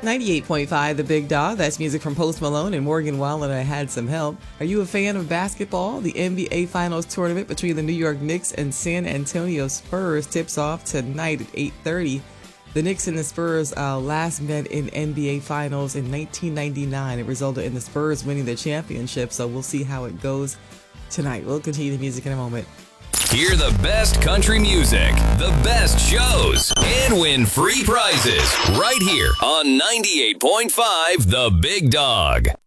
98.5 The Big Dog. That's music from Post Malone and Morgan Wallen. I Had Some Help. Are you a fan of basketball? The NBA Finals tournament between the New York Knicks and San Antonio Spurs tips off tonight at 8:30. The Knicks and the Spurs last met in NBA Finals in 1999. It resulted in the Spurs winning the championship, so we'll see how it goes tonight. We'll continue the music in a moment. Hear the best country music, the best shows, and win free prizes right here on 98.5 The Big Dog.